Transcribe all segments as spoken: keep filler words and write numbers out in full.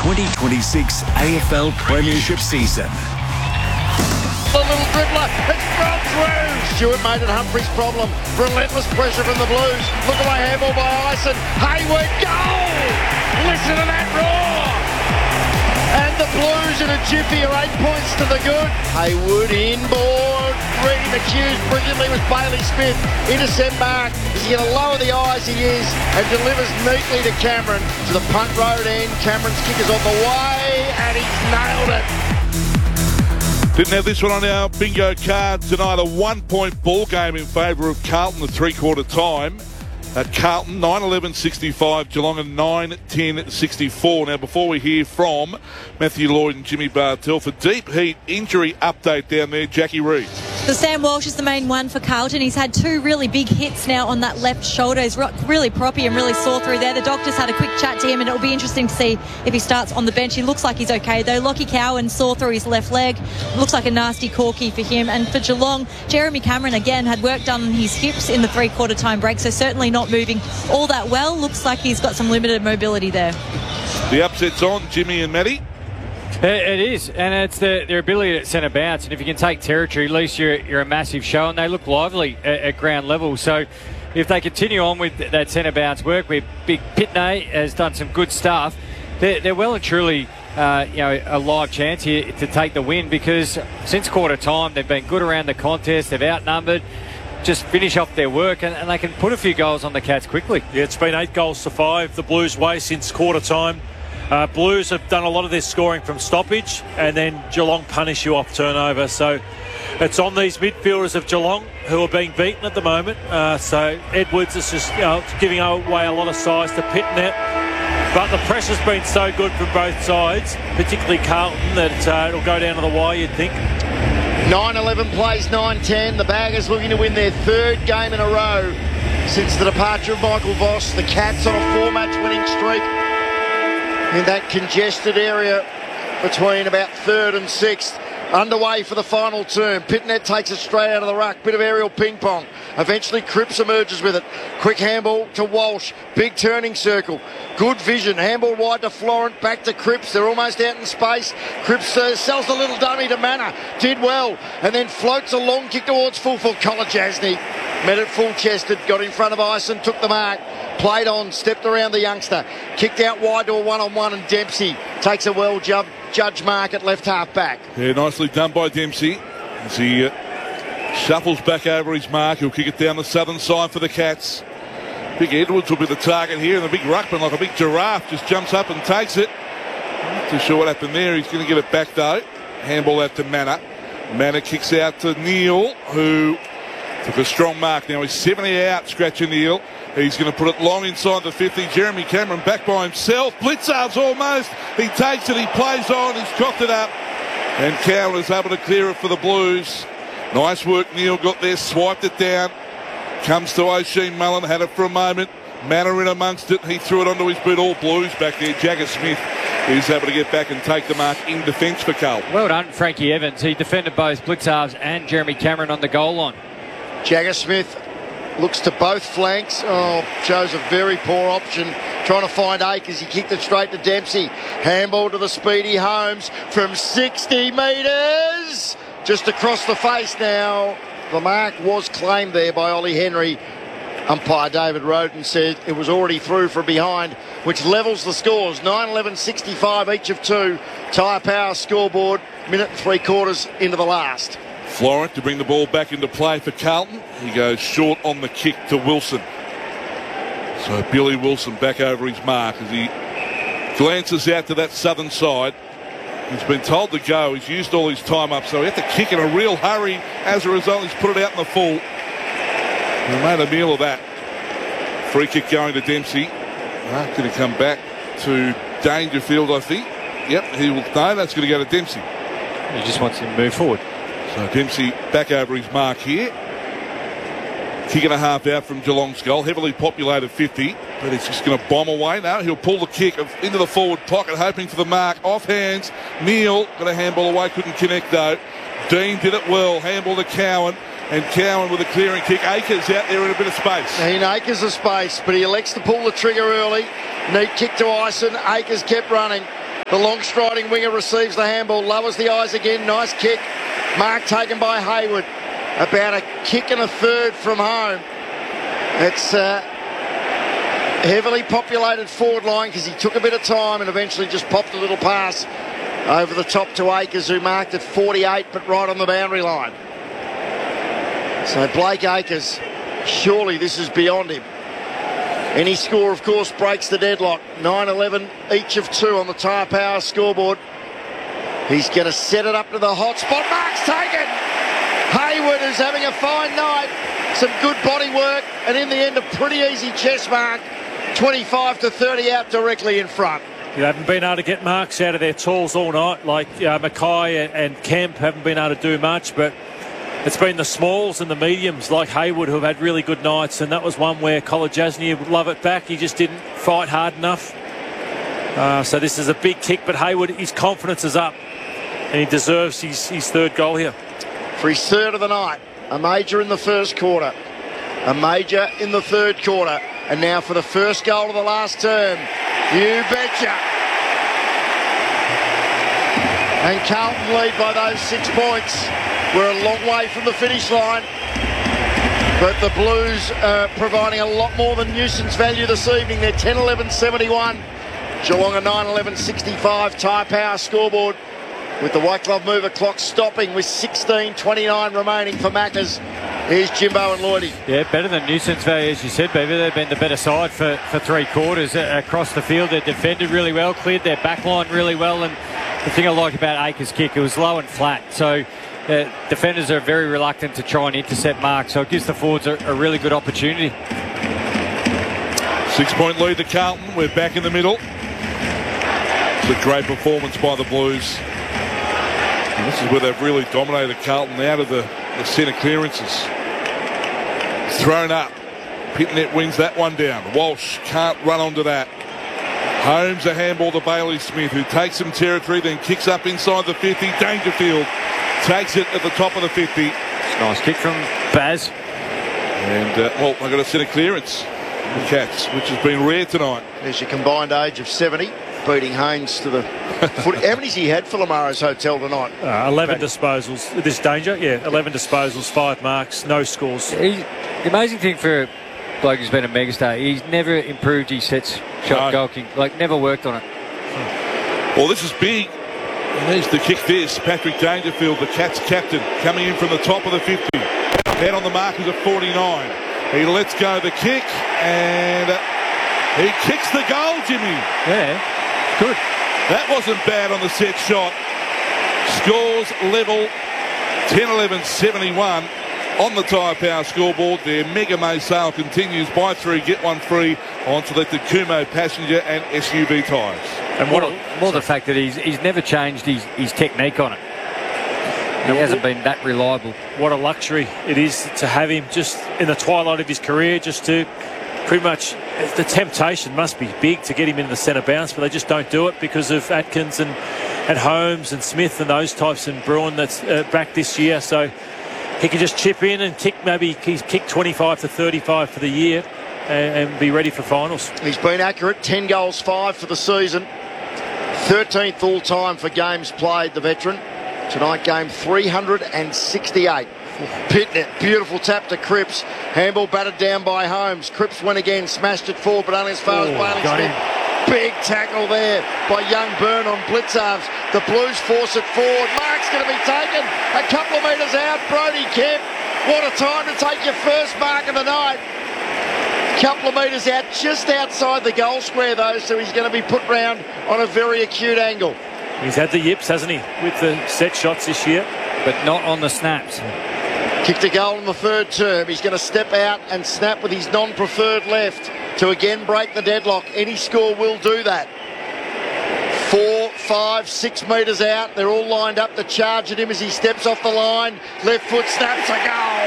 twenty twenty-six A F L Premiership season. The little dribbler, it's gone through. Stewart made it Humphrey's problem. Relentless pressure from the Blues. Look away, handball by Ison. Hayward, goal! Listen to that roar! And the Blues in a jiffy are eight points to the good. Hayward inboard, reading the cues brilliantly with Bailey Smith. Intercept mark. Is he going to lower the eyes? He is. And delivers neatly to Cameron to the punt road end. Cameron's kick is on the way and he's nailed it. Didn't have this one on our bingo card tonight. A one-point ball game in favour of Carlton at three-quarter time. At Carlton, nine eleven sixty-five, Geelong and nine ten sixty-four. Now, before we hear from Matthew Lloyd and Jimmy Bartell for deep heat injury update down there, Jackie Reid. So Sam Walsh is the main one for Carlton. He's had two really big hits now on that left shoulder. He's really proppy and really sore through there. The doctors had a quick chat to him, and it'll be interesting to see if he starts on the bench. He looks like he's okay, though. Lockie Cowan sore through his left leg. Looks like a nasty corky for him. And for Geelong, Jeremy Cameron, again, had work done on his hips in the three-quarter time break, so certainly not moving all that well. Looks like he's got some limited mobility there. The upset's on, Jimmy and Matty. It is, and it's the, their ability at centre bounce. And if you can take territory, at least you're, you're a massive show, and they look lively at, at ground level. So if they continue on with that centre bounce work, where Big Pitney has done some good stuff, they're, they're well and truly uh, you know, a live chance here to take the win, because since quarter time they've been good around the contest. They've outnumbered. Just finish off their work, and, and they can put a few goals on the Cats quickly. Yeah, it's been eight goals to five the Blues' way since quarter time. Uh, Blues have done a lot of their scoring from stoppage, and then Geelong punish you off turnover. So it's on these midfielders of Geelong who are being beaten at the moment. Uh, so Edwards is just you know, giving away a lot of size to Pitnet. But the pressure's been so good from both sides, particularly Carlton, that uh, it'll go down to the wire, you'd think. nine eleven plays nine ten. The Baggers looking to win their third game in a row since the departure of Michael Voss. The Cats on a four-match winning streak in that congested area between about third and sixth. Underway for the final term. Pitnet takes it straight out of the ruck. Bit of aerial ping pong. Eventually Cripps emerges with it. Quick handball to Walsh. Big turning circle. Good vision. Handball wide to Florent. Back to Cripps. They're almost out in space. Cripps uh, sells the little dummy to Manor. Did well. And then floats a long kick towards full for Kolodjasny. Met it full-chested. Got in front of Ison. Took the mark. Played on. Stepped around the youngster. Kicked out wide to a one-on-one, and Dempsey takes a well jump. Judge mark at left half back. Yeah, nicely done by Dempsey as he uh, shuffles back over his mark. He'll kick it down the southern side for the Cats. Big Edwards will be the target here, and the big ruckman, like a big giraffe, just jumps up and takes it. Not too sure what happened there. He's going to get it back though. Handball out to Manor. Manor kicks out to Neal, who took a strong mark. Now he's seventy out, scratching Neal. He's going to put it long inside the fifty. Jeremy Cameron back by himself. Blitzards almost. He takes it. He plays on. He's cocked it up. And Cowan is able to clear it for the Blues. Nice work. Neal got there. Swiped it down. Comes to O'Sheen Mullen. Had it for a moment. Manor in amongst it. He threw it onto his boot. All Blues back there. Jagger Smith is able to get back and take the mark in defence for Carlton. Well done, Frankie Evans. He defended both Blitzards and Jeremy Cameron on the goal line. Jagger Smith looks to both flanks. Oh, shows a very poor option. Trying to find Akers. He kicked it straight to Dempsey. Handball to the speedy Holmes from sixty metres. Just across the face now. The mark was claimed there by Ollie Henry. Umpire David Roden said it was already through for behind, which levels the scores. nine eleven sixty-five each of two. Tyre Power scoreboard. Minute and three quarters into the last. Florent to bring the ball back into play for Carlton. He goes short on the kick to Wilson. So Billy Wilson back over his mark as he glances out to that southern side. He's been told to go. He's used all his time up, so he had to kick in a real hurry. As a result, he's put it out in the full. He made a meal of that. Free kick going to Dempsey. Ah, going to come back to Dangerfield, I think. Yep, he will. No, that's going to go to Dempsey. He just wants him to move forward. So Dempsey back over his mark here. Kick and a half out from Geelong's goal. Heavily populated fifty, but he's just going to bomb away now. He'll pull the kick into the forward pocket, hoping for the mark. Off hands. Neal got a handball away, couldn't connect though. Dean did it well. Handball to Cowan. And Cowan with a clearing kick. Akers out there in a bit of space. In Akers of space, but he elects to pull the trigger early. Neat kick to Ison. Akers kept running. The long striding winger receives the handball, lowers the eyes again, nice kick. Mark taken by Hayward. About a kick and a third from home. It's a heavily populated forward line because he took a bit of time and eventually just popped a little pass over the top to Akers, who marked at forty-eight but right on the boundary line. So Blake Akers, surely this is beyond him. Any score, of course, breaks the deadlock. nine eleven, each of two on the Tyre Power scoreboard. He's going to set it up to the hot spot. Mark's taken! Hayward is having a fine night. Some good body work, and in the end, a pretty easy chest mark. twenty-five to thirty out directly in front. You haven't been able to get marks out of their tools all night, like uh, Mackay and, and Kemp haven't been able to do much, but it's been the smalls and the mediums like Hayward who have had really good nights, and that was one where Kolodjasny would love it back. He just didn't fight hard enough. Uh, so this is a big kick, but Hayward, his confidence is up, and he deserves his, his third goal here. For his third of the night, a major in the first quarter, a major in the third quarter, and now for the first goal of the last term. You betcha. And Carlton lead by those six points. We're a long way from the finish line, but the Blues are providing a lot more than nuisance value this evening. They're ten eleven seventy-one. Geelong a nine eleven sixty-five Tyre Power scoreboard, with the White Glove Mover clock stopping with sixteen twenty-nine remaining for Maccas. Here's Jimbo and Lloydie. Yeah, better than nuisance value, as you said, Beaver. They've been the better side for, for three quarters uh, across the field. They defended really well, cleared their back line really well, and the thing I like about Akers' kick, it was low and flat. So uh, defenders are very reluctant to try and intercept marks, so it gives the forwards a, a really good opportunity. Six-point lead to Carlton. We're back in the middle. It's a great performance by the Blues. And this is where they've really dominated Carlton out of the, the centre clearances. Thrown up. Pitnet wins that one down. Walsh can't run onto that. Holmes a handball to Bailey Smith, who takes some territory, then kicks up inside the fifty. Dangerfield takes it at the top of the fifty. It's a nice kick from Baz. And, uh, well, they've got a centre clearance, the Cats, which has been rare tonight. There's your combined age of seventy, beating Haynes to the foot. How many's he had for Lamaro's Hotel tonight? Uh, eleven disposals. This danger, yeah, eleven disposals, five marks, no scores. He, the amazing thing for a bloke who's been a megastar, he's never improved his sets shot No. goal kick, like never worked on it. Well, this is big. And there's the kick this. Patrick Dangerfield, the Cats captain, coming in from the top of the fifty. Head on the markers at forty-nine. He lets go the kick, and he kicks the goal, Jimmy. Yeah, good. That wasn't bad on the set shot. Scores level ten eleven seventy-one on the Tyre Power scoreboard. Their Mega May sale continues. Buy three, get one free on selected Kumo passenger and S U V tyres. And more, more the fact that he's he's never changed his, his technique on it. He hasn't been that reliable. What a luxury it is to have him just in the twilight of his career, just to pretty much, the temptation must be big to get him in the centre bounce, but they just don't do it because of Atkins and, and Holmes and Smith and those types, and Bruin that's uh, back this year. So he can just chip in and kick, maybe he's kicked twenty-five to thirty-five for the year and, and be ready for finals. He's been accurate, ten goals, five for the season. thirteenth all-time for games played, the veteran. Tonight, game three hundred sixty-eight. Pitnet, beautiful tap to Cripps. Handball batted down by Holmes. Cripps went again, smashed it forward, but only as far Oh, as Bailey got Smith. him. Big tackle there by young Byrne on Blitzarves. The Blues force it forward. Mark's going to be taken a couple of metres out. Brody Kemp, what a time to take your first mark of the night. Couple of metres out, just outside the goal square though, so he's going to be put round on a very acute angle. He's had the yips, hasn't he, with the set shots this year? But not on the snaps. Kicked a goal in the third term. He's going to step out and snap with his non-preferred left to again break the deadlock. Any score will do that. Four, five, six metres out. They're all lined up to charge at him as he steps off the line. Left foot snaps, a goal.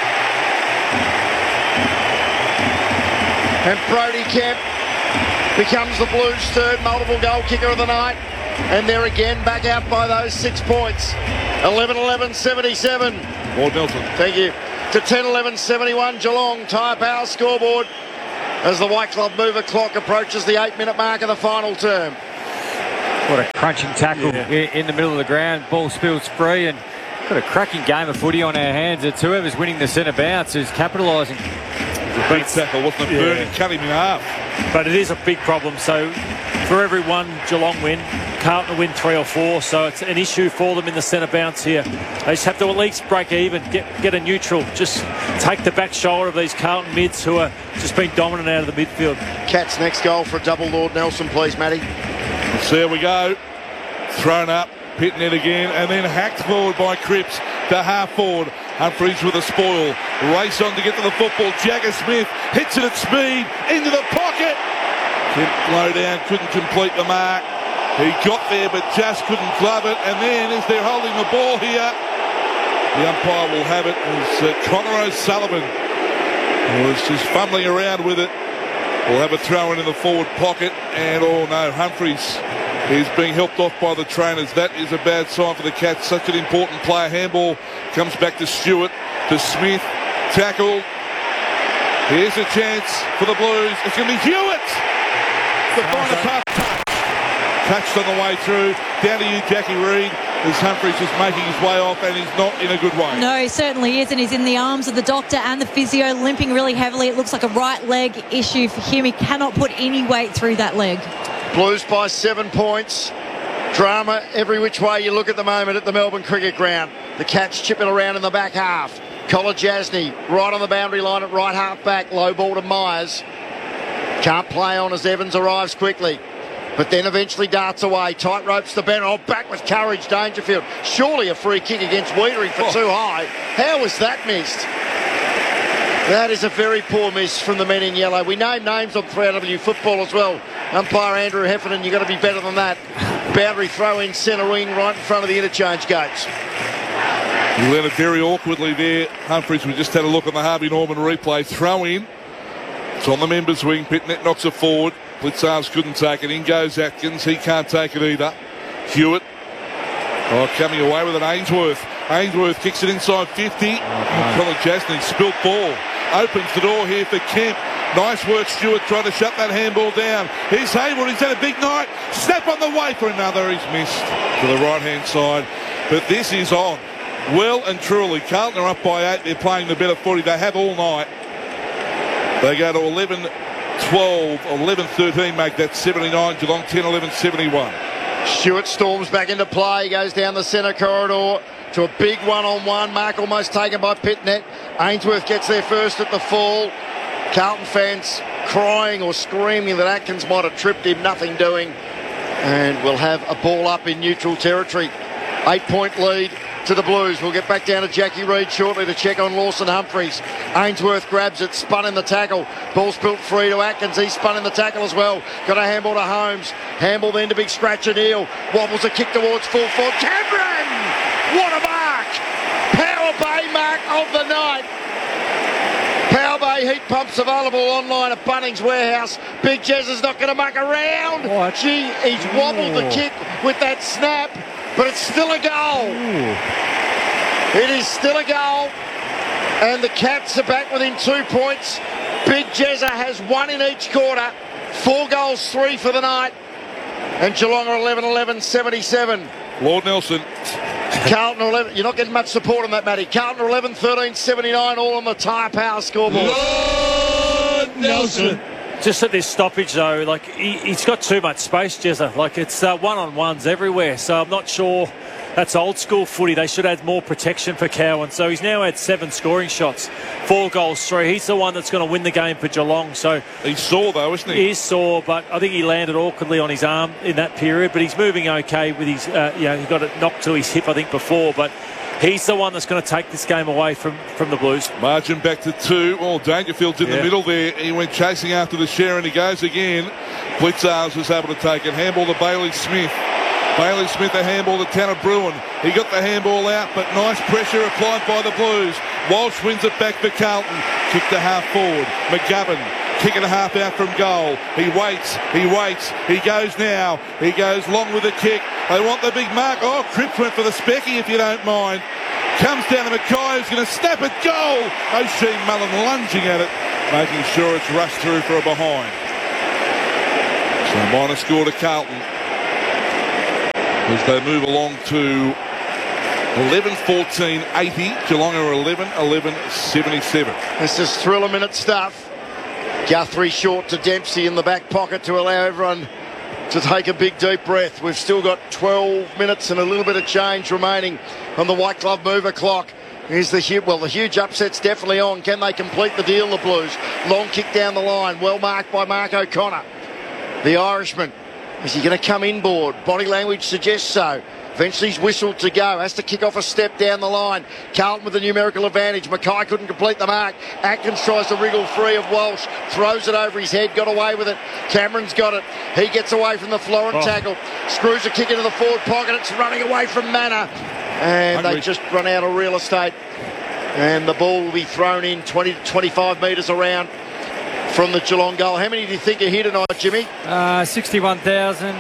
And Brody Kemp becomes the Blues' third multiple goal kicker of the night. And they're again back out by those six points. eleven eleven seventy-seven. Ward Nelson. Thank you. To ten eleven seventy-one, Geelong, Tyre Power scoreboard as the White Glove Mover clock approaches the eight-minute mark of the final term. What a crunching tackle Yeah. in, in the middle of the ground. Ball spills free and got a cracking game of footy on our hands. It's whoever's winning the centre bounce who's capitalising. A big tackle, wasn't it? Yeah. Burning, cut him in half. But it is a big problem. So for every one Geelong win, Carlton will win three or four. So it's an issue for them in the centre bounce here. They just have to at least break even, get get a neutral. Just take the back shoulder of these Carlton mids who are just been dominant out of the midfield. Cats next goal for a double Lord Nelson, please, Matty. So there we go. Thrown up, hitting it again, and then hacked forward by Cripps to half forward. Humphries with a spoil. Race on to get to the football. Jagger Smith hits it at speed into the pocket. Kept low down, couldn't complete the mark. He got there but just couldn't glove it. And then as they're holding the ball here, the umpire will have it as uh, Connor O'Sullivan was just fumbling around with it. We'll have a throw in in the forward pocket. And oh no, Humphries is being helped off by the trainers. That is a bad sign for the Cats. Such an important player. Handball comes back to Stewart, to Smith. Tackled. Here's a chance for the Blues. It's going to be Hewitt. The final pass. Touched on the way through. Down to you, Jackie Reid, as Humphries is making his way off, and he's not in a good way. No, he certainly isn't. He's in the arms of the doctor and the physio, limping really heavily. It looks like a right leg issue for him. He cannot put any weight through that leg. Blues by seven points. Drama every which way you look at the moment at the Melbourne Cricket Ground. The Cats chipping around in the back half. Colin Jasny right on the boundary line at right half back. Low ball to Myers. Can't play on as Evans arrives quickly. But then eventually darts away. Tight ropes to Ben. Oh, back with courage, Dangerfield. Surely a free kick against Wiedering for oh. too high. How was that missed? That is a very poor miss from the men in yellow. We name names on three R W football as well. Umpire Andrew Heffernan, you've got to be better than that. Boundary throw in centre wing right in front of the interchange gates. He let it very awkwardly there. Humphries, we just had a look at the Harvey Norman replay. Throw in. It's on the members' wing. Pitnet knocks it forward. Blitzars couldn't take it. In goes Atkins. He can't take it either. Hewitt. Oh, coming away with it. Ainsworth. Ainsworth kicks it inside fifty. Oh, Colin Jasny spilt ball. Opens the door here for Kemp. Nice work, Stewart, trying to shut that handball down. Here's Hayward. He's had a big night. Snap on the way for another. He's missed to the right-hand side. But this is on. Well and truly. Carlton are up by eight. They're playing the better footy. They have all night. They go to eleven twelve, eleven thirteen, make that seventy-nine. Geelong ten eleven seventy-one. Stewart storms back into play, goes down the centre corridor to a big one-on-one. Mark almost taken by Pitnet. Ainsworth gets there first at the fall. Carlton fans crying or screaming that Atkins might have tripped him, nothing doing. And we'll have a ball up in neutral territory. Eight-point lead to the Blues. We'll get back down to Jackie Reid shortly to check on Lawson Humphries. Ainsworth grabs it, spun in the tackle. Ball's built free to Atkins. He's spun in the tackle as well. Got a handball to Holmes. Handball then to Big Scratch and Neal. Wobbles a kick towards full forward. Cameron! What a mark! Power Bay mark of the night. Power Bay heat pumps available online at Bunnings Warehouse. Big Jez is not going to muck around. What? Gee, he's wobbled the kick with that snap. But it's still a goal. Ooh. It is still a goal. And the Cats are back within two points. Big Jezza has one in each quarter. Four goals, three for the night. And Geelong are eleven eleven seventy-seven. Lord Nelson. Carlton are eleven. You're not getting much support on that, Matty. Carlton are eleven thirteen seventy-nine, all on the Tyre Power scoreboard. Lord Nelson. Just at this stoppage, though, like he, he's got too much space, Jezza. Like it's uh, one-on-ones everywhere. So I'm not sure that's old school footy. They should add more protection for Cowan. So he's now had seven scoring shots, four goals, three. He's the one that's going to win the game for Geelong. So he's sore though, isn't he? He is sore, but I think he landed awkwardly on his arm in that period. But he's moving okay with his, uh, you know, he got it knocked to his hip, I think, before. But he's the one that's going to take this game away from, from the Blues. Margin back to two. Oh, Dangerfield's in yeah. the middle there. He went chasing after the share and he goes again. Blitzars was able to take it. Handball to Bailey Smith. Bailey Smith a handball to Tanner Bruin. He got the handball out, but nice pressure applied by the Blues. Walsh wins it back for Carlton. Kick to half forward. McGovern kicking a half out from goal. He waits. He waits. He goes now. He goes long with the kick. They want the big mark. Oh, Cripps went for the specky, if you don't mind. Comes down to Mackay, who's going to snap it. Goal! O'Shea Mullen lunging at it, making sure it's rushed through for a behind. So minor score to Carlton. as they move along to eleven fourteen eighty. Geelong are eleven eleven seventy-seven. This is thriller minute stuff. Guthrie short to Dempsey in the back pocket to allow everyone to take a big deep breath. We've still got twelve minutes and a little bit of change remaining on the white glove mover clock. Here's the huge, well, the huge upset's definitely on. Can they complete the deal, the Blues? Long kick down the line, well marked by Mark O'Connor. The Irishman, is he going to come inboard? Body language suggests so. Eventually he's whistled to go. Has to kick off a step down the line. Carlton with the numerical advantage. Mackay couldn't complete the mark. Atkins tries to wriggle free of Walsh. Throws it over his head. Got away with it. Cameron's got it. He gets away from the Florent oh. tackle. Screws a kick into the forward pocket. It's running away from Manor. And Hungry. they just run out of real estate. And the ball will be thrown in twenty to twenty-five metres around from the Geelong goal. How many do you think are here tonight, Jimmy? Uh, sixty-one thousand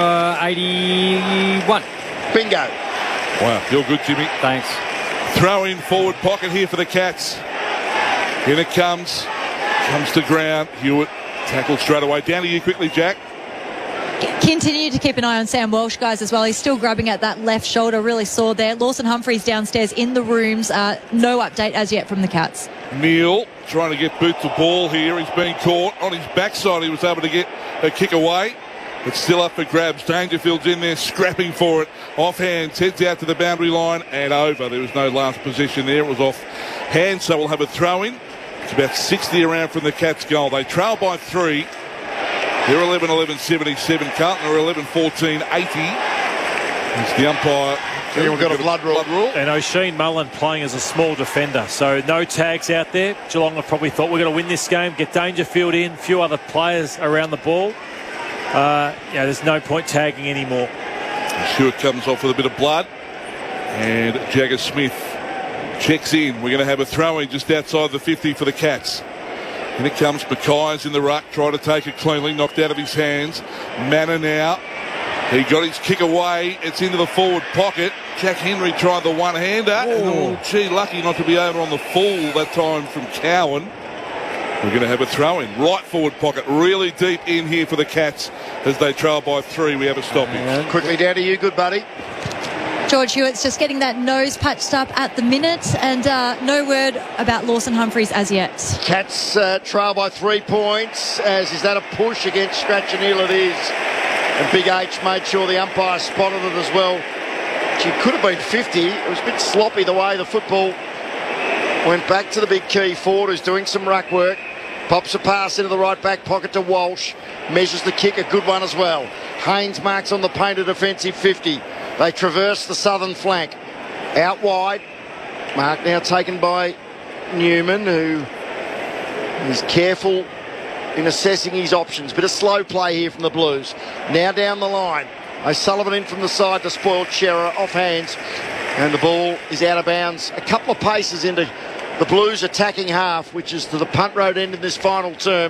eighty-one. Bingo. Wow, you're good, Jimmy. Thanks. Throw in forward pocket here for the Cats. In it comes. Comes to ground. Hewitt tackled straight away. Down to you quickly, Jack. Continue to keep an eye on Sam Walsh, guys, as well. He's still grabbing at that left shoulder, really sore there. Lawson Humphries downstairs in the rooms. Uh, no update as yet from the Cats. Neil trying to get boot the ball here. He's been caught on his backside. He was able to get a kick away. It's still up for grabs. Dangerfield's in there scrapping for it. Offhand, heads out to the boundary line and over. There was no last position there. It was off hand, so we'll have a throw in. It's about sixty around from the Cats' goal. They trail by three. They're eleven eleven seventy-seven. Carlton are eleven fourteen eighty. It's the umpire. Yeah, we've got a blood rule. Blood rule. And O'Sheen Mullen playing as a small defender, so no tags out there. Geelong have probably thought we're going to win this game, get Dangerfield in, a few other players around the ball. Uh, yeah, there's no point tagging anymore. Stewart comes off with a bit of blood. And Jagger Smith checks in. We're going to have a throw-in just outside the fifty for the Cats. And it comes. Mackay's in the ruck, trying to take it cleanly, knocked out of his hands. Manor now. He got his kick away. It's into the forward pocket. Jack Henry tried the one-hander. And, oh, gee, lucky not to be over on the full that time from Cowan. We're going to have a throw-in. Right forward pocket. Really deep in here for the Cats as they trail by three. We have a stoppage. Quickly down to you, good buddy. George Hewitt's just getting that nose patched up at the minute, and uh, no word about Lawson Humphries as yet. Cats uh, trail by three points. As is that a push against Scratch and Hill? It is. And Big H made sure the umpire spotted it as well. She could have been fifty. It was a bit sloppy the way the football went back to the big key forward, who's doing some ruck work. Pops a pass into the right back pocket to Walsh. Measures the kick, a good one as well. Haynes marks on the painted defensive fifty. They traverse the southern flank. Out wide. Mark now taken by Newman, who is careful in assessing his options. Bit of slow play here from the Blues. Now down the line. O'Sullivan in from the side to spoil Shearer off hands. And the ball is out of bounds. A couple of paces into the Blues attacking half, which is to the punt road end in this final term.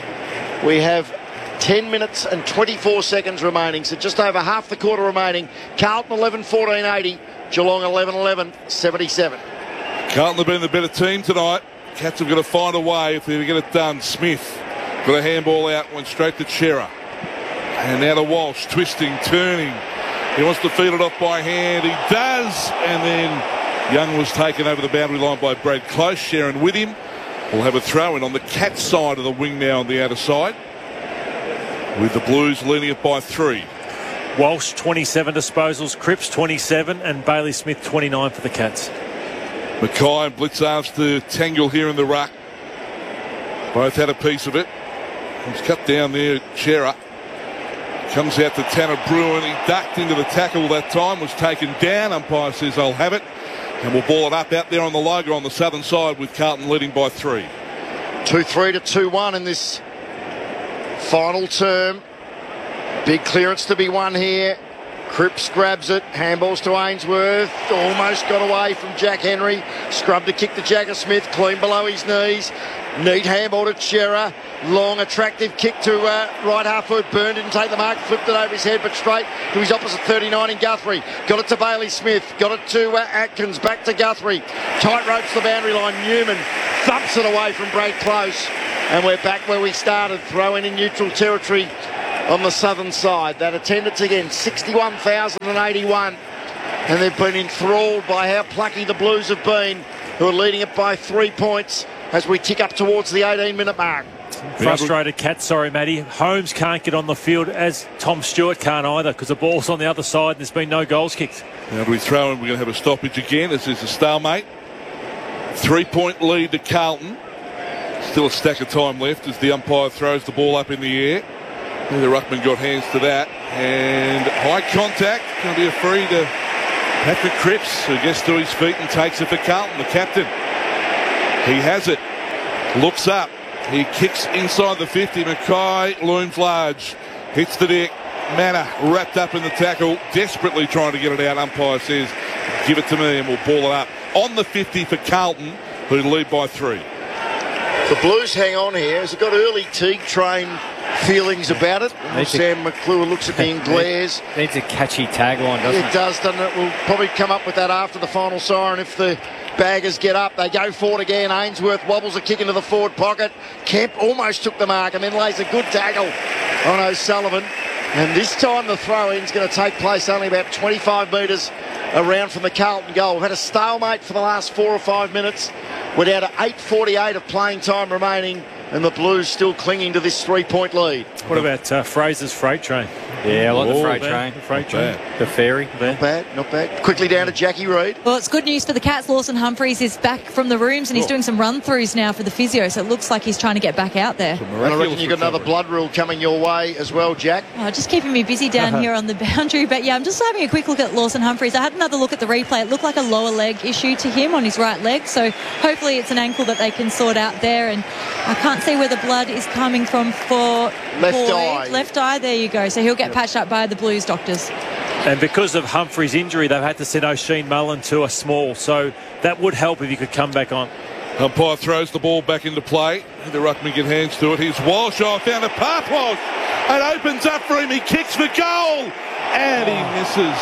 We have ten minutes and twenty-four seconds remaining, so just over half the quarter remaining. Carlton eleven fourteen eighty, Geelong eleven eleven seventy-seven. Carlton have been the better team tonight. Cats have got to find a way if they're going to get it done. Smith got a handball out, went straight to Chera. And now to Walsh, twisting, turning. He wants to feed it off by hand. He does. And then Young was taken over the boundary line by Brad Close. Sharon with him. We'll have a throw in on the Cats side of the wing now on the outer side, with the Blues leading it by three. Walsh twenty-seven disposals, Cripps twenty-seven, and Bailey Smith twenty-nine for the Cats. Mackay and Blitzarves to tangle here in the ruck. Both had a piece of it. He's cut down there, Chera. Comes out to Tanner Bruin. He ducked into the tackle that time, was taken down. Umpire says, I'll have it. And we'll ball it up out there on the logo on the southern side with Carlton leading by three. two three to two one in this final term. Big clearance to be won here. Cripps grabs it. Handballs to Ainsworth. Almost got away from Jack Henry. Scrubbed to kick to Jagger Smith. Clean below his knees. Neat handball to Chera. Long, attractive kick to uh, right half foot. Byrne didn't take the mark. Flipped it over his head, but straight to his opposite thirty-nine in Guthrie. Got it to Bailey Smith. Got it to uh, Atkins. Back to Guthrie. Tight ropes the boundary line. Newman thumps it away from Brad Close. And we're back where we started. Throw in in neutral territory on the southern side. That attendance again, sixty-one thousand eighty-one. And they've been enthralled by how plucky the Blues have been, who are leading it by three points as we tick up towards the eighteen-minute mark. Frustrated Cats, sorry, Matty. Holmes can't get on the field, as Tom Stewart can't either, because the ball's on the other side and there's been no goals kicked. Now we throw in, we're going to have a stoppage again. This is a stalemate. Three-point lead to Carlton. Still a stack of time left as the umpire throws the ball up in the air. And the ruckman got hands to that. And high contact. Going to be a free to Patrick Cripps, who gets to his feet and takes it for Carlton, the captain. He has it. Looks up. He kicks inside the fifty. Mackay looms large. Hits the deck. Manor wrapped up in the tackle. Desperately trying to get it out. Umpire says, give it to me and we'll ball it up. On the fifty for Carlton, who lead by three. The Blues hang on here. Has it got early Teague train feelings about it? Sam McClure looks at me and glares. Needs a catchy tagline, doesn't it? It does, doesn't it? We'll probably come up with that after the final siren if the Baggers get up. They go forward again. Ainsworth wobbles a kick into the forward pocket. Kemp almost took the mark and then lays a good tackle on O'Sullivan. And this time the throw-in is going to take place only about twenty-five metres around from the Carlton goal. We've had a stalemate for the last four or five minutes. We're down to eight forty-eight of playing time remaining, and the Blues still clinging to this three-point lead. What about uh, Fraser's freight train? Yeah, I like Oh, the freight man, train. the freight Not train. bad. The ferry. Not bad, not bad. Quickly down to Jackie Reid. Well, it's good news for the Cats. Lawson Humphries is back from the rooms and he's doing some run-throughs now for the physio, so it looks like he's trying to get back out there. And I reckon you've got another blood rule coming your way as well, Jack. Oh, just keeping me busy down here on the boundary. But yeah, I'm just having a quick look at Lawson Humphries. I had another look at the replay. It looked like a lower leg issue to him on his right leg, so hopefully it's an ankle that they can sort out there. And I can't see where the blood is coming from for Left Boyd. eye. Left eye, there you go. So he'll get patched up by the Blues doctors. And because of Humphrey's injury, they've had to send O'Sheen Mullen to a small, so that would help if he could come back on. Umpire throws the ball back into play. The ruckman get hands to it. Here's Walsh. Oh, found a path, Walsh. It opens up for him. He kicks for goal. And he misses.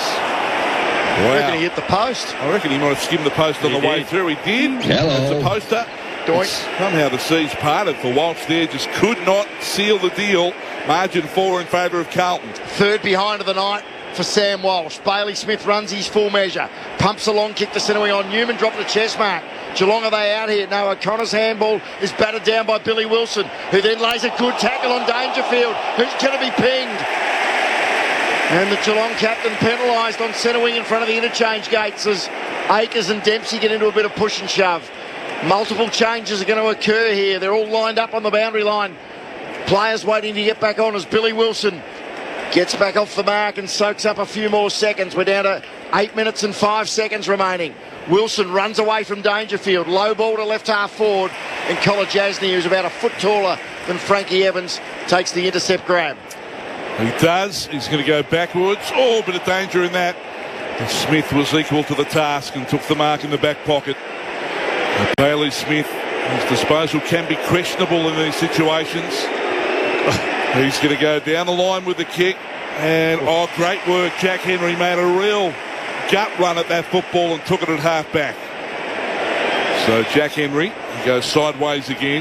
I reckon he Wow. hit the post. I reckon he might have skimmed the post on He the way did. through. He did. Hello. That's a poster. Doink. Somehow the seas parted for Walsh there. Just could not seal the deal. Margin four in favour of Carlton. Third behind of the night for Sam Walsh. Bailey Smith runs his full measure. Pumps a long kick to centre wing on. Newman dropped the chest mark. Geelong, are they out here? No, O'Connor's handball is battered down by Billy Wilson, who then lays a good tackle on Dangerfield, who's going to be pinged. And the Geelong captain penalised on centre wing in front of the interchange gates as Akers and Dempsey get into a bit of push and shove. Multiple changes are going to occur here. They're all lined up on the boundary line. Players waiting to get back on as Billy Wilson gets back off the mark and soaks up a few more seconds. We're down to eight minutes and five seconds remaining. Wilson runs away from Dangerfield. Low ball to left half forward. And Colin Jasny, who's about a foot taller than Frankie Evans, takes the intercept grab. He does. He's going to go backwards. Oh, a bit of danger in that. And Smith was equal to the task and took the mark in the back pocket. And Bailey Smith, his disposal can be questionable in these situations. He's going to go down the line with the kick. And, oh, great work. Jack Henry made a real gut run at that football and took it at half back. So Jack Henry he goes sideways again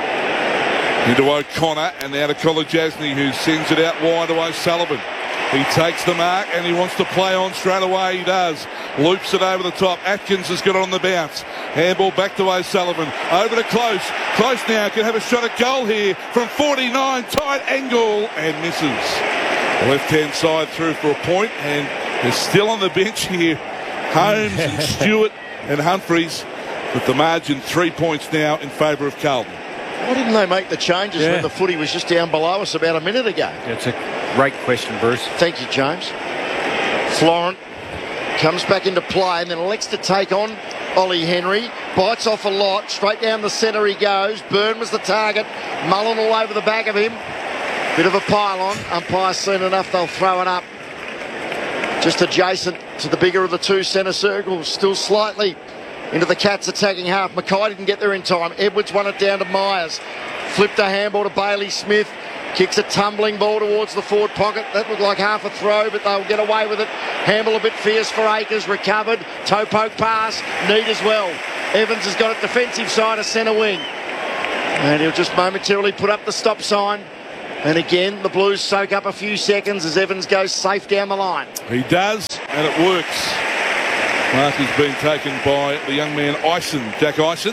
into O'Connor and now to Kolodjasny, who sends it out wide to O'Sullivan. He takes the mark and he wants to play on straight away. He does. Loops it over the top. Atkins has got it on the bounce. Handball back to O'Sullivan. Over to Close. Close now can have a shot at goal here from forty-nine. Tight angle and misses. Left-hand side through for a point, and they're still on the bench here. Holmes and Stewart and Humphries, with the margin three points now in favour of Carlton. Why didn't they make the changes Yeah. when the footy was just down below us about a minute ago? It's a great question, Bruce. Thank you, James. Florent comes back into play and then elects to take on Ollie Henry. Bites off a lot. Straight down the centre he goes. Byrne was the target. Mullen all over the back of him. Bit of a pile-on. Umpire's seen enough, they'll throw it up. Just adjacent to the bigger of the two centre circles. Still slightly into the Cats attacking half. Mackay didn't get there in time. Edwards won it down to Myers. Flipped a handball to Bailey Smith. Kicks a tumbling ball towards the forward pocket. That looked like half a throw, but they'll get away with it. Handball a bit fierce for Akers. Recovered. Toe poke pass. Neat as well. Evans has got it defensive side of centre wing. And he'll just momentarily put up the stop sign And again, the Blues soak up a few seconds as Evans goes safe down the line. He does, and it works. Mark has been taken by the young man Ison, Jack Ison.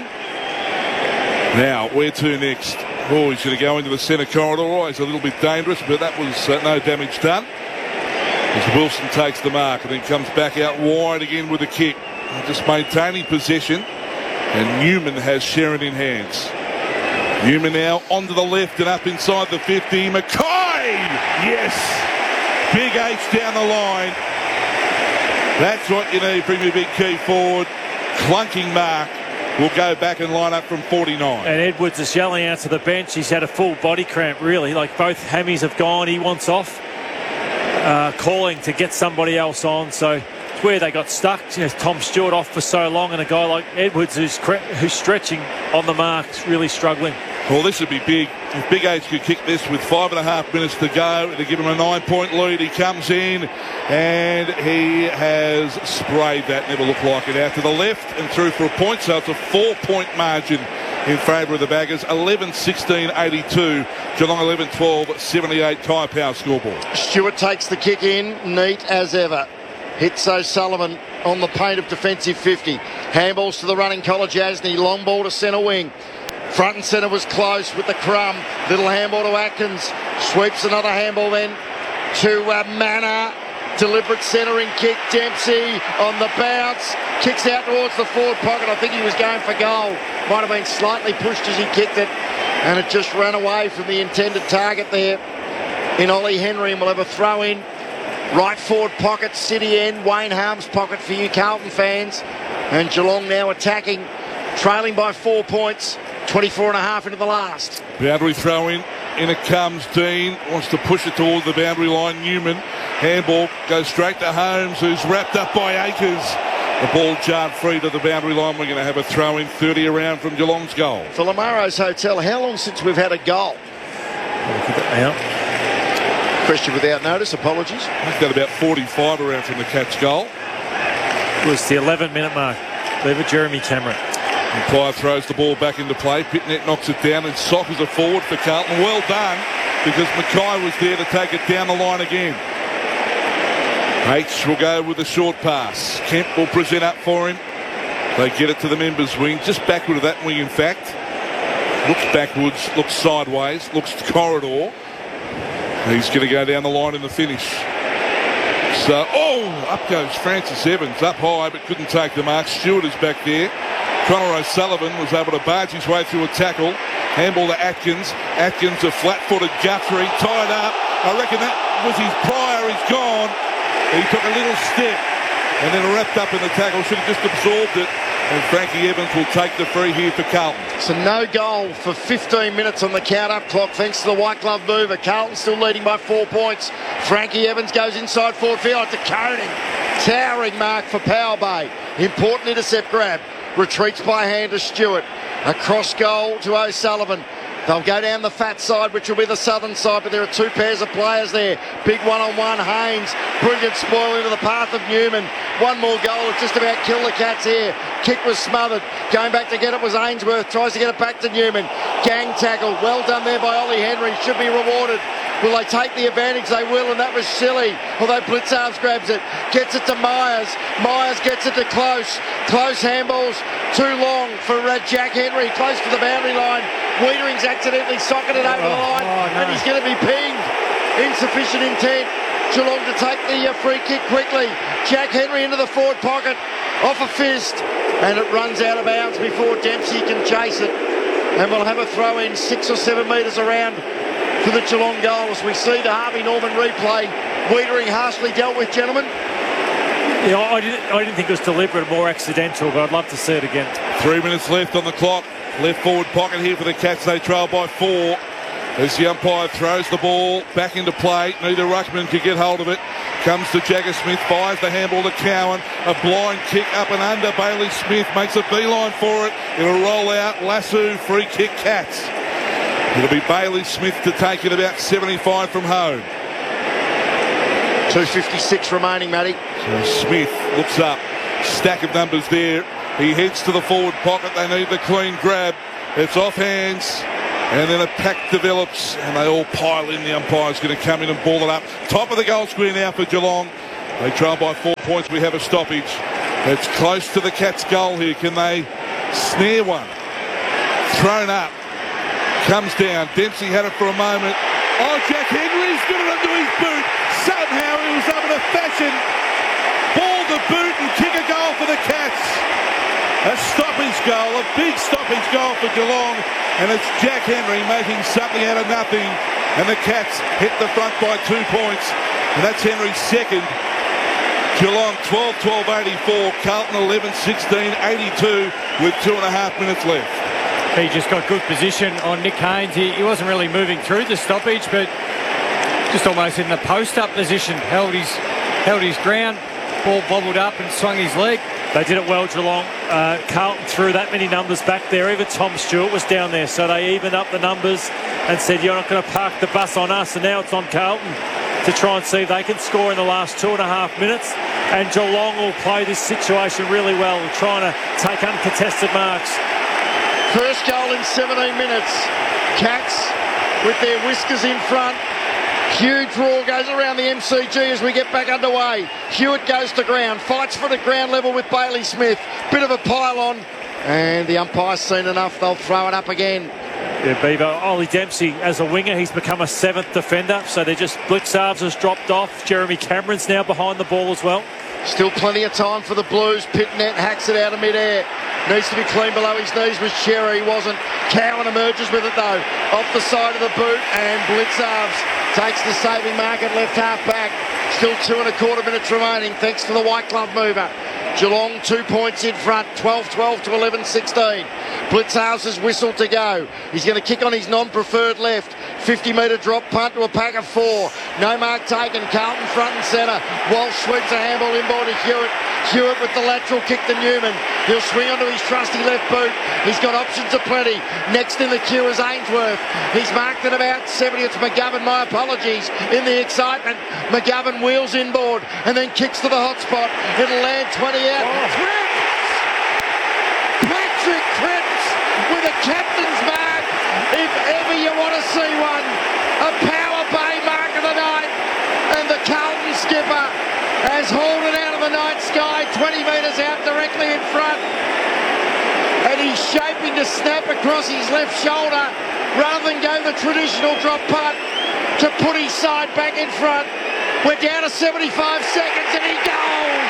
Now, where to next? Oh, he's going to go into the centre corridor. Oh, he's a little bit dangerous, but that was uh, no damage done. As Wilson takes the mark and then comes back out wide again with a kick. Just maintaining possession. And Newman has Sherrin in hands. Newman now onto the left and up inside the fifty. Mackay! Yes! Big H down the line. That's what you need from your big key forward. Clunking mark. Will go back and line up from forty-nine. And Edwards is yelling out to the bench. He's had a full body cramp, really. Like, both hammies have gone. He wants off. Uh, calling to get somebody else on. So it's where they got stuck. You know, Tom Stewart off for so long, and a guy like Edwards who's, cre- who's stretching on the mark is really struggling. Well, this would be big. If Big H could kick this with five and a half minutes to go to give him a nine-point lead, he comes in and he has sprayed that. Never looked like it. Out to the left and through for a point. So it's a four-point margin in favour of the Baggers. eleven sixteen eighty-two. Geelong eleven twelve seventy-eight. Tyre Power scoreboard. Stewart takes the kick in, neat as ever. Hits O'Sullivan on the paint of defensive fifty. Handballs to the running College Asney. Long ball to centre wing. Front and centre was close with the crumb. Little handball to Atkins. Sweeps another handball then to uh, Manor. Deliberate centering kick. Dempsey on the bounce. Kicks out towards the forward pocket. I think he was going for goal. Might have been slightly pushed as he kicked it. And it just ran away from the intended target there in Ollie Henry. And we'll have a throw in. Right forward pocket, City end. Wayne Harm's pocket for you Carlton fans. And Geelong now attacking. Trailing by four points. twenty-four and a half into the last. Boundary throw in. In it comes Dean. Wants to push it toward the boundary line. Newman. Handball goes straight to Holmes, who's wrapped up by Akers. The ball jarred free to the boundary line. We're going to have a throw in. thirty around from Geelong's goal. For Lamaro's Hotel, how long since we've had a goal? Question without notice. Apologies. I've got about forty-five around from the Cats' goal. It was the eleven minute mark. Leave it Jeremy Cameron. Mackay throws the ball back into play. Pitnet knocks it down and sockers it forward for Carlton. Well done, because Mackay was there to take it down the line again. H will go with a short pass. Kemp will present up for him. They get it to the members' wing, just backward of that wing in fact. Looks backwards, looks sideways, looks corridor. He's going to go down the line in the finish. So, oh, up goes Francis Evans, up high but couldn't take the mark. Stewart is back there. Connor O'Sullivan was able to barge his way through a tackle. Handball to Atkins. Atkins, a flat-footed Guthrie, tied up. I reckon that was his prior. He's gone. He took a little step and then wrapped up in the tackle. Should have just absorbed it. And Frankie Evans will take the free here for Carlton. So no goal for fifteen minutes on the count-up clock thanks to the white glove mover. Carlton still leading by four points. Frankie Evans goes inside forward field to Coning. Towering mark for Power Bay. Important intercept grab. Retreats by hand to Stewart. Across goal to O'Sullivan. They'll go down the fat side, which will be the southern side, but there are two pairs of players there. Big one-on-one, Haynes. Brilliant spoil into the path of Newman. One more goal, it's just about killed the Cats here. Kick was smothered. Going back to get it was Ainsworth. Tries to get it back to Newman. Gang tackle. Well done there by Ollie Henry. Should be rewarded. Will they take the advantage? They will, and that was silly. Although Blitzarves grabs it. Gets it to Myers. Myers gets it to Close. Close handballs. Too long for uh, Jack Henry. Close to the boundary line. Wiedering's accidentally socketed over the line, oh, no. and he's going to be pinged. Insufficient intent. Geelong to take the uh, free kick quickly. Jack Henry into the forward pocket. Off a fist. And it runs out of bounds before Dempsey can chase it. And we'll have a throw in six or seven metres around for the Geelong goal as we see the Harvey Norman replay. Wiedering harshly dealt with, gentlemen. Yeah, I didn't, I didn't think it was deliberate, more accidental, but I'd love to see it again. Three minutes left on the clock. Left forward pocket here for the Cats. They trail by four. As the umpire throws the ball back into play. Neither ruckman can get hold of it. Comes to Jagger Smith. Fires the handball to Cowan. A blind kick up and under. Bailey Smith makes a beeline for it. It'll roll out. Lasso, free kick, Cats. It'll be Bailey Smith to take it about seventy-five from home. two fifty-six remaining, Matty. So Smith looks up. Stack of numbers there. He heads to the forward pocket. They need the clean grab. It's off hands. And then a pack develops and they all pile in. The umpire's going to come in and ball it up. Top of the goal square now for Geelong. They trail by four points. We have a stoppage. It's close to the Cats' goal here. Can they snare one? Thrown up. Comes down. Dempsey had it for a moment. Oh, Jack Henry's got it under his boot. Somehow he was able to fashion, ball the boot and kick a goal for the Cats. A stoppage goal, a big stoppage goal for Geelong. And it's Jack Henry making something out of nothing. And the Cats hit the front by two points. And that's Henry's second. Geelong twelve twelve eighty-four, Carlton eleven sixteen eighty-two with two and a half minutes left. He just got good position on Nick Haynes. He, he wasn't really moving through the stoppage, but just almost in the post-up position. Held his, held his ground, ball bobbled up and swung his leg. They did it well, Geelong. Uh, Carlton threw that many numbers back there. Even Tom Stewart was down there, so they evened up the numbers and said, you're not going to park the bus on us. And now it's on Carlton to try and see if they can score in the last two and a half minutes. And Geelong will play this situation really well, trying to take uncontested marks. First goal in seventeen minutes. Cats with their whiskers in front. Huge roar goes around the M C G as we get back underway. Hewitt goes to ground, fights for the ground level with Bailey Smith. Bit of a pile-on, and the umpire's seen enough. They'll throw it up again. Yeah, Beaver. Ollie Dempsey as a winger, he's become a seventh defender, so they're just Blitzarves has dropped off. Jeremy Cameron's now behind the ball as well. Still plenty of time for the Blues. Pitnet hacks it out of mid-air. Needs to be clean below his knees with Cherry. He wasn't. Cowan emerges with it though. Off the side of the boot, and Blitzarves takes the saving mark at left half back. Still two and a quarter minutes remaining thanks to the white glove mover. Geelong two points in front, twelve twelve to eleven sixteen. Blitzarves has whistled to go. He's going to kick on his non-preferred left. fifty metre drop punt to a pack of four. No mark taken. Carlton front and centre. Walsh sweeps a handball inboard to Hewitt. Hewitt with the lateral kick to Newman. He'll swing onto his trusty left boot. He's got options aplenty. Next in the queue is Ainsworth. He's marked at about seventy. It's McGovern, my apologies. In the excitement, McGovern wheels inboard and then kicks to the hot spot. It'll land twenty out. Oh. Cripps! Patrick Cripps with a captain's mark. If ever you want to see one. A power play mark of the night. And the Carlton skipper has hauled it out of the night sky, twenty metres out directly in front. And he's shaping to snap across his left shoulder rather than go the traditional drop punt to put his side back in front. We're down to seventy-five seconds and he goes.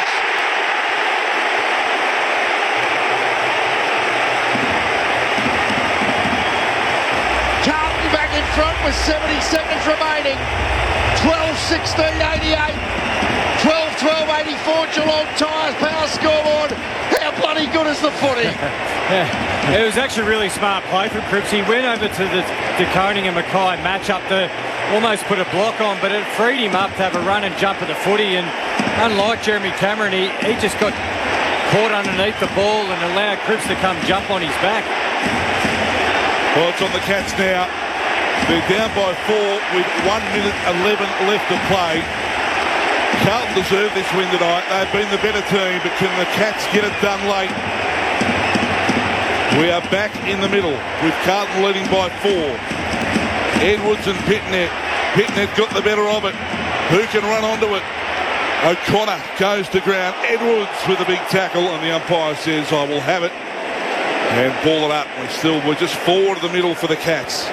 Carlton back in front with seventy seconds remaining. twelve sixteen eighty-eight. twelve twelve eighty-four. Geelong Tyres power scoreboard. How bloody good is the footy? Yeah, it was actually really smart play from Cripps. He went over to the De Koning and Mackay match up to almost put a block on, but it freed him up to have a run and jump at the footy. And unlike Jeremy Cameron, he, he just got caught underneath the ball and allowed Cripps to come jump on his back. Well, it's on the Cats now. They're down by four with one minute eleven left to play. Carlton deserve this win tonight. They've been the better team, but can the Cats get it done late? We are back in the middle with Carlton leading by four. Edwards and Pitnet. Pitnet got the better of it. Who can run onto it? O'Connor goes to ground. Edwards with a big tackle, and the umpire says, I will have it. And ball it up. We're still, we're just forward of the middle for the Cats.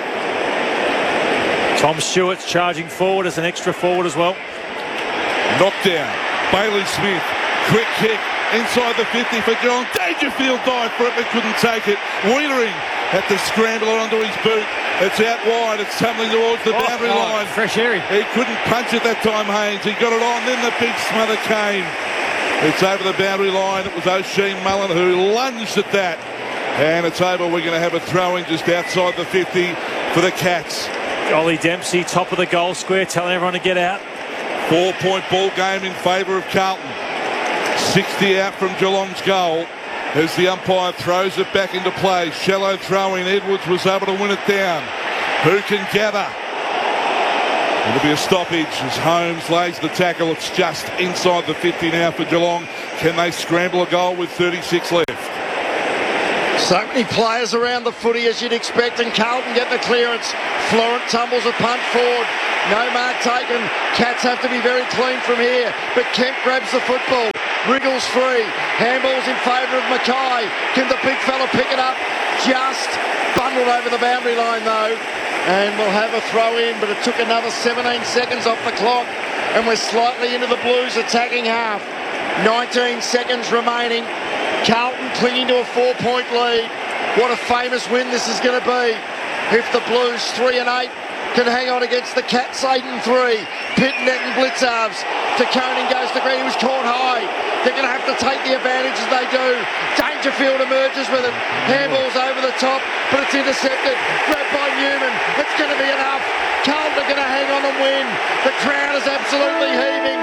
Tom Stewart's charging forward as an extra forward as well. Knockdown. Bailey Smith. Quick kick. Inside the fifty for Geelong. Dangerfield dived for it but couldn't take it. Wiedering had to scramble it onto his boot. It's out wide. It's tumbling towards the oh, boundary oh, line. Fresh area. He couldn't punch it that time, Haynes. He got it on. Then the big smother came. It's over the boundary line. It was O'Sheen Mullen who lunged at that. And it's over. We're going to have a throw-in just outside the fifty for the Cats. Ollie Dempsey, top of the goal square, telling everyone to get out. Four-point ball game in favour of Carlton. sixty out from Geelong's goal as the umpire throws it back into play. Shallow throw-in. Edwards was able to win it down. Who can gather? It'll be a stoppage as Holmes lays the tackle. It's just inside the fifty now for Geelong. Can they scramble a goal with thirty-six left? So many players around the footy as you'd expect, and Carlton get the clearance. Florent tumbles a punt forward. No mark taken. Cats have to be very clean from here. But Kemp grabs the football. Wriggles free. Handball's in favour of Mackay. Can the big fella pick it up? Just bundled over the boundary line though. And we'll have a throw in, but it took another seventeen seconds off the clock. And we're slightly into the Blues attacking half. nineteen seconds remaining. Carlton clinging to a four-point lead. What a famous win this is going to be. If the Blues, three and eight, can hang on against the Cats, eight and three. Pitnet and Blitzarves. De Koning goes to green. He was caught high. They're going to have to take the advantage as they do. Dangerfield emerges with it. Handball's over the top, but it's intercepted. Grabbed by Newman. It's going to be enough. Carlton are going to hang on and win. The crowd is absolutely heaving.